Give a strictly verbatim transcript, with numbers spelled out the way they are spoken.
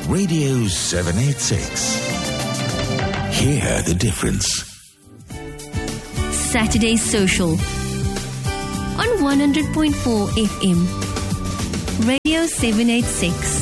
Radio seven eighty-six. Hear the difference. Saturday Social on one hundred point four F M. Radio seven eighty-six.